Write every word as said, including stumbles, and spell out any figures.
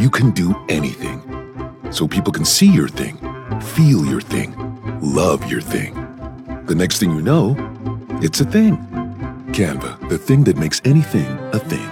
you can do anything. So people can see your thing, feel your thing, love your thing. The next thing you know, it's a thing. Canva, the thing that makes anything a thing.